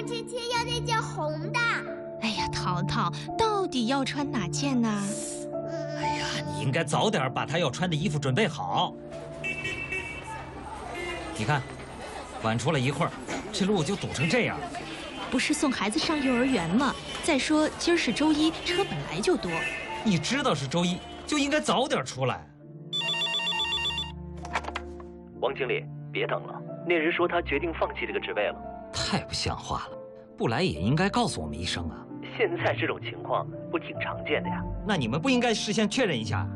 芊芊要那件红的。 哎呀，淘淘，到底要穿哪件呢？ 哎呀，你应该早点把她要穿的衣服准备好。你看，晚出了一会儿，这路就堵成这样。 不是送孩子上幼儿园吗？再说今儿是周一，车本来就多。 你知道是周一，就应该早点出来。 王经理，别等了，那人说他决定放弃这个职位了。 太不像话了，不来也应该告诉我们一声啊。 现在这种情况不挺常见的呀？ 那你们不应该事先确认一下？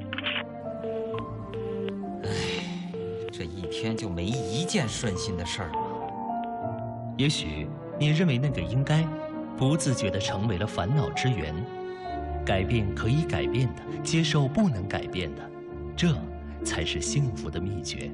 哎，这一天就没一件顺心的事儿吗？ 也许你认为那个应该，不自觉地成为了烦恼之源。改变可以改变的，接受不能改变的，这才是幸福的秘诀。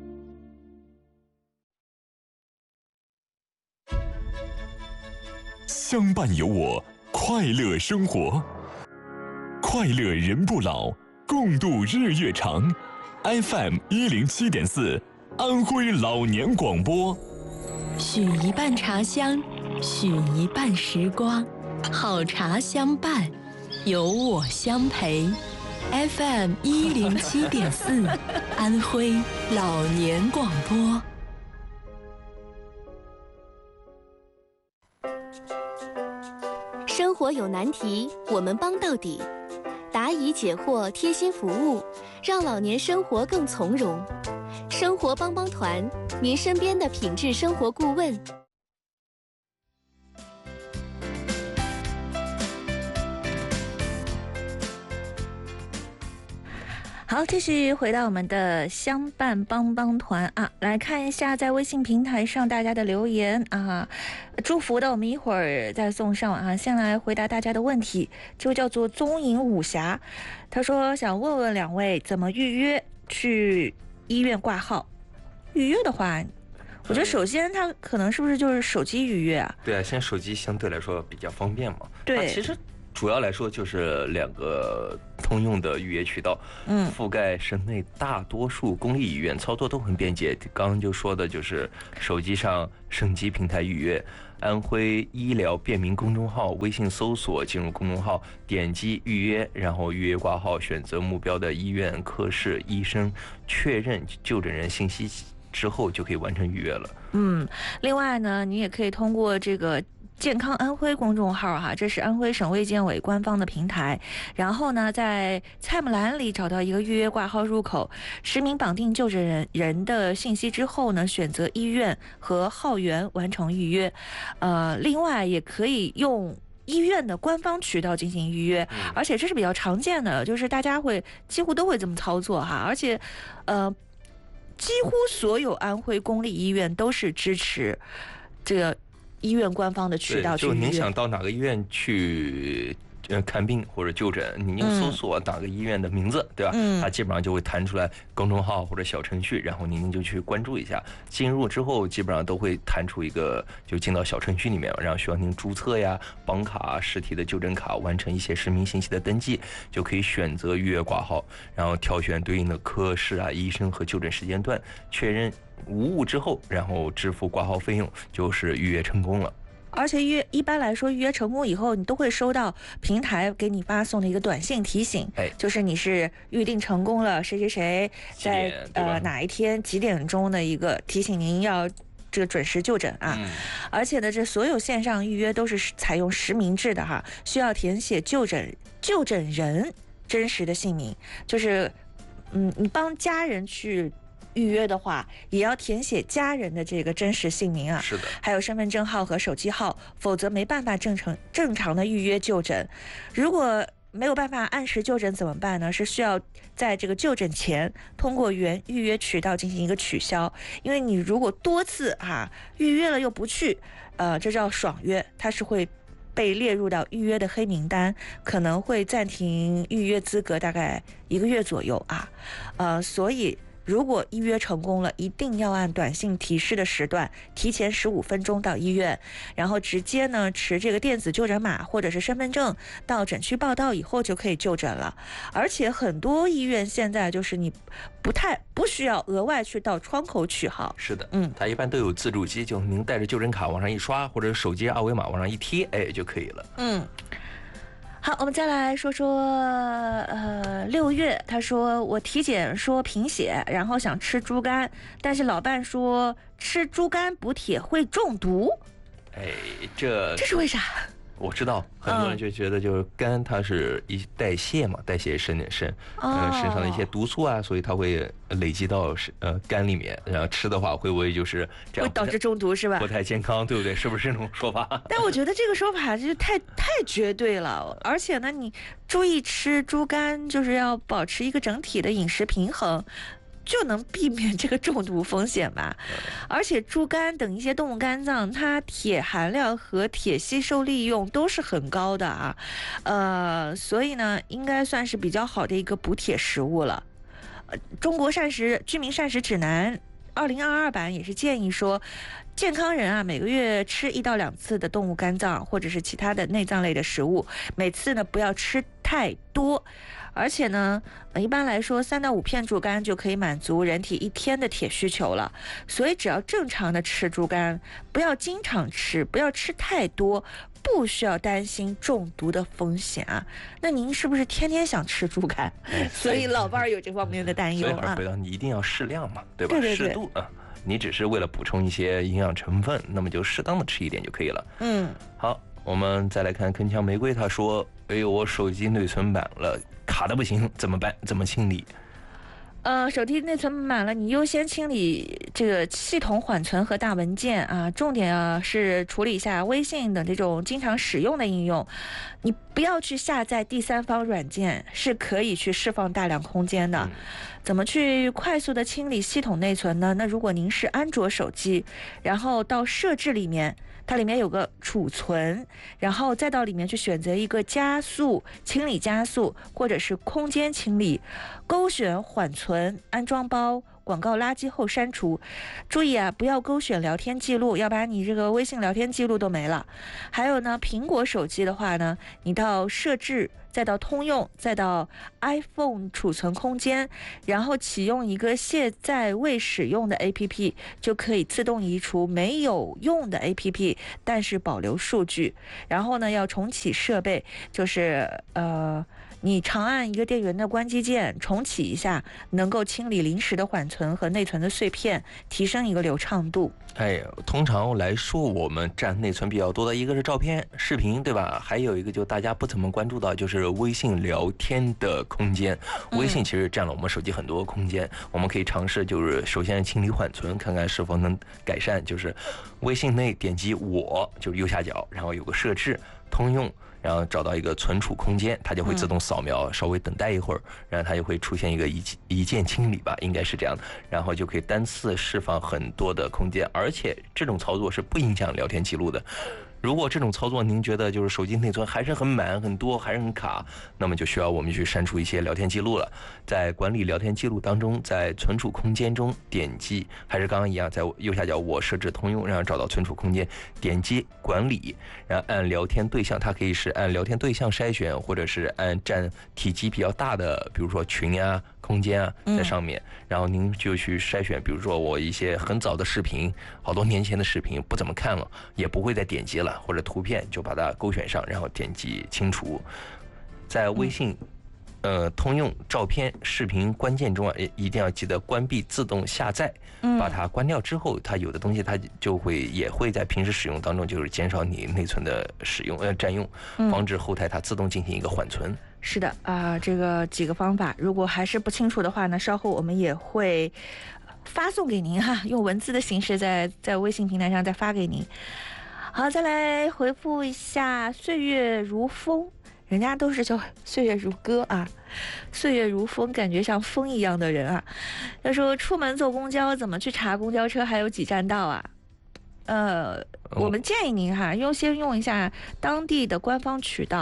相伴有我，快乐生活，快乐人不老，共度日月长。FM107.4，安徽老年广播。 许一半茶香，许一半时光，好茶相伴，有我相陪。FM107.4，安徽老年广播。 生活有难题，我们帮到底。答疑解惑，贴心服务，让老年生活更从容。生活帮帮团，您身边的品质生活顾问。 好，继续回到我们的相伴帮帮团啊，来看一下在微信平台上大家的留言啊，祝福的我们一会儿再送上啊。先来回答大家的问题，就叫做踪影武侠，他说想问问两位怎么预约去医院挂号。预约的话，我觉得首先它可能是不是就是手机预约啊？ 对啊，现在手机相对来说比较方便嘛。 对， 其实主要来说就是两个通用的预约渠道，覆盖省内大多数公立医院，操作都很便捷。刚刚就说的就是手机上省级平台预约，安徽医疗便民公众号，微信搜索进入公众号，点击预约，然后预约挂号，选择目标的医院、科室、医生，确认就诊人信息之后就可以完成预约了。 另外呢，你也可以通过这个健康安徽公众号哈，这是安徽省卫健委官方的平台。然后呢，在菜目栏里找到一个预约挂号入口，实名绑定就诊人的信息之后呢，选择医院和号源完成预约。另外也可以用医院的官方渠道进行预约，而且这是比较常见的，就是大家几乎都会这么操作哈，而且几乎所有安徽公立医院都是支持这个医院官方的渠道去预约。 就您想到哪个医院去看病或者就诊，你就搜索哪个医院的名字，对吧？它基本上就会弹出来公众号或者小程序，然后您就去关注一下。进入之后，基本上都会弹出一个，就进到小程序里面，然后需要您注册呀、绑卡、实体的就诊卡，完成一些实名信息的登记，就可以选择预约挂号，然后挑选对应的科室啊、医生和就诊时间段，确认无误之后，然后支付挂号费用，就是预约成功了。 而且一般来说，预约成功以后，你都会收到平台给你发送的一个短信提醒，就是你是预定成功了，谁谁谁在哪一天几点钟的一个提醒，您要这个准时就诊啊。而且呢，这所有线上预约都是采用实名制的哈，需要填写就诊人真实的姓名，就是你帮家人去预约的话，也要填写家人的这个真实姓名啊， 是的， 还有身份证号和手机号，否则没办法正常的预约就诊。如果没有办法按时就诊怎么办呢？是需要在这个就诊前通过原预约渠道进行一个取消，因为你如果多次预约了又不去，这叫爽约，它是会被列入到预约的黑名单，可能会暂停预约资格大概1个月左右啊，所以如果预约成功了，一定要按短信提示的时段提前15分钟到医院，然后直接呢持这个电子就诊码或者是身份证到诊区报到以后就可以就诊了。而且很多医院现在就是你不需要额外去到窗口取号。 是的，它一般都有自助机，就您带着就诊卡往上一刷，或者手机二维码往上一贴，就可以了。 好，我们再来说说6月，他说我体检说贫血，然后想吃猪肝，但是老伴说吃猪肝补铁会中毒。 这是为啥？ 我知道很多人就觉得就是肝它是代谢嘛，代谢身上的一些毒素啊，所以它会累积到肝里面，然后吃的话会不会就是这样会导致中毒是吧？ 不太健康，对不对？是不是这种说法？ 但我觉得这个说法就是太绝对了，而且呢，你注意吃猪肝，就是要保持一个整体的饮食平衡，就能避免这个中毒风险吧。而且猪肝等一些动物肝脏，它铁含量和铁吸收利用都是很高的啊，所以呢，应该算是比较好的一个补铁食物了。中国居民膳食指南2022版也是建议说，健康人啊，每个月吃1到2次的动物肝脏或者是其他的内脏类的食物，每次呢不要吃太多。而且呢，一般来说3到5片猪肝就可以满足人体1天的铁需求了。所以只要正常的吃猪肝，不要经常吃，不要吃太多，不需要担心中毒的风险啊。那您是不是天天想吃猪肝？所以老伴儿有这方面的担忧啊。 回到你一定要适量嘛，对吧？ 对对对， 适度啊。你只是为了补充一些营养成分，那么就适当的吃一点就可以了。好，我们再来看铿锵玫瑰，他说：“我手机内存满了，卡的不行，怎么办？怎么清理？” 手机内存满了，你优先清理这个系统缓存和大文件啊，重点是处理一下微信等这种经常使用的应用。你不要去下载第三方软件，是可以去释放大量空间的。怎么去快速的清理系统内存呢？那如果您是安卓手机，然后到设置里面，它里面有个储存，然后再到里面去选择一个加速清理加速，或者是空间清理，勾选缓存、安装包、广告垃圾后删除。注意啊，不要勾选聊天记录，要不然你这个微信聊天记录都没了。还有呢，苹果手机的话呢，你到设置，再到通用，再到 iPhone 储存空间，然后启用一个现在未使用的 APP， 就可以自动移除没有用的 APP， 但是保留数据。然后呢，要重启设备，就是你长按一个电源的关机键，重启一下，能够清理临时的缓存和内存的碎片，提升一个流畅度。 通常来说，我们占内存比较多的一个是照片、视频，对吧？还有一个就大家不怎么关注到，就是微信聊天的空间。微信其实占了我们手机很多空间，我们可以尝试就是首先清理缓存，看看是否能改善。就是微信内点击我，就是右下角，然后有个设置，通用。然后找到一个存储空间，它就会自动扫描，稍微等待一会儿，然后它就会出现一个一键清理吧，应该是这样的，然后就可以单次释放很多的空间，而且这种操作是不影响聊天记录的。如果这种操作您觉得就是手机内存还是很满很多还是很卡，那么就需要我们去删除一些聊天记录了。在管理聊天记录当中，在存储空间中点击，还是刚刚一样，在右下角我设置通用，然后找到存储空间，点击管理，然后按聊天对象，它可以是按聊天对象筛选，或者是按占体积比较大的，比如说群啊、空间啊在上面，然后您就去筛选，比如说我一些很早的视频，好多年前的视频不怎么看了，也不会再点击了，或者图片就把它勾选上，然后点击清除。在微信通用照片、视频关键中啊，一定要记得关闭自动下载，把它关掉之后，它有的东西它也会在平时使用当中，就是减少你内存的使用占用，防止后台它自动进行一个缓存。 是的这个几个方法，如果还是不清楚的话呢，稍后我们也会发送给您用文字的形式在微信平台上再发给您。好，再来回复一下岁月如风，人家都是叫岁月如歌啊，岁月如风，感觉像风一样的人啊。他说出门坐公交怎么去查公交车还有几站到啊？我们建议您优先用一下当地的官方渠道，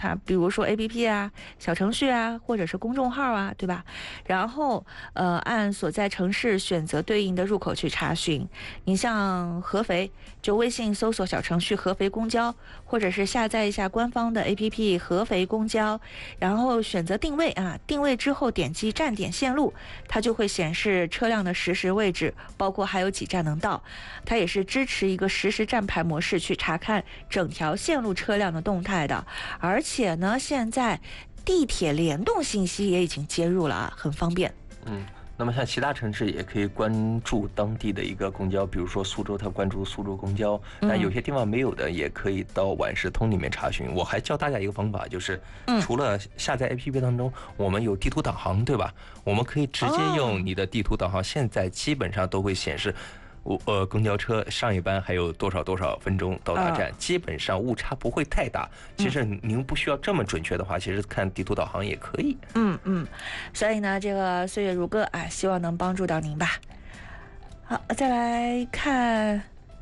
它比如说 APP 啊、小程序啊，或者是公众号啊，对吧？然后按所在城市选择对应的入口去查询。你像合肥，就微信搜索小程序合肥公交，或者是下载一下官方的 APP 合肥公交，然后选择定位啊，定位之后点击站点线路，它就会显示车辆的实时位置，包括还有几站能到。它也是支持一个实时站牌模式去查看整条线路车辆的动态的。而且呢，现在地铁联动信息也已经接入了啊，很方便。 那么像其他城市也可以关注当地的一个公交，比如说苏州，它关注苏州公交。那有些地方没有的，也可以到万事通里面查询。我还教大家一个方法，就是除了下载 APP 当中，我们有地图导航，对吧？我们可以直接用你的地图导航，现在基本上都会显示。公交车上一班还有多少分钟到达站，基本上误差不会太大。其实您不需要这么准确的话，其实看地图导航也可以。 所以呢，这个岁月如歌啊，希望能帮助到您吧。好，再来看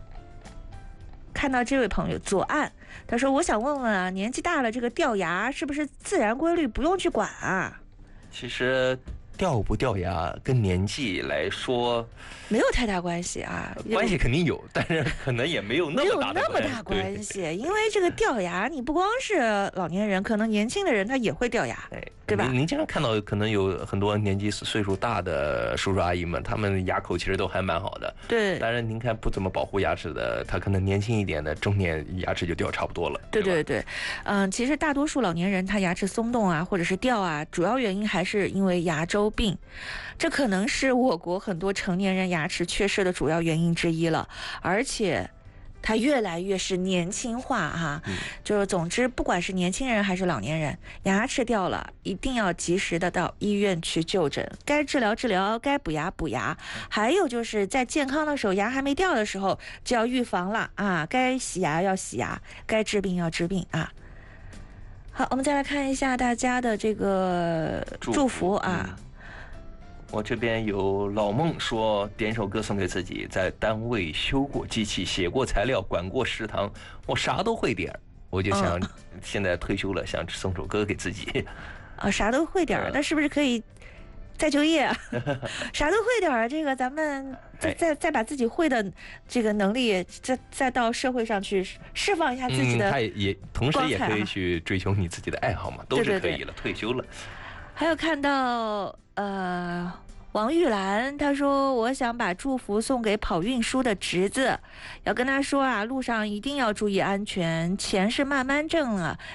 到这位朋友左岸，他说：“我想问问啊，年纪大了，这个掉牙是不是自然规律，不用去管啊？” 其实掉不掉牙跟年纪来说没有太大关系啊， 关系肯定有，但是可能也没有那么大关系。因为这个掉牙，你不光是老年人，可能年轻的人他也会掉牙，对吧？ 您经常看到可能有很多年纪岁数大的叔叔阿姨们，他们牙口其实都还蛮好的。 对， 当然您看不怎么保护牙齿的，他可能年轻一点的中年牙齿就掉差不多了。 对，其实大多数老年人他牙齿松动啊，或者是掉啊，主要原因还是因为牙周病，这可能是我国很多成年人牙齿缺失的主要原因之一了，而且它越来越是年轻化哈。就是总之，不管是年轻人还是老年人，牙齿掉了一定要及时的到医院去就诊，该治疗治疗，该补牙补牙。还有就是在健康的时候，牙还没掉的时候就要预防了啊，该洗牙要洗牙，该治病要治病啊。好，我们再来看一下大家的这个祝福啊。 我这边有老孟说，点首歌送给自己，在单位修过机器，写过材料，管过食堂，我啥都会点儿。我就想现在退休了，想送首歌给自己。 啥都会点儿，那是不是可以再就业啊？啥都会点儿，这个咱们再把自己会的这个能力再到社会上去释放一下自己的。 他也同时也可以去追求你自己的爱好嘛，都是可以了。退休了。 还有看到王玉兰，她说我想把祝福送给跑运输的侄子，要跟他说啊，路上一定要注意安全，钱是慢慢挣啊，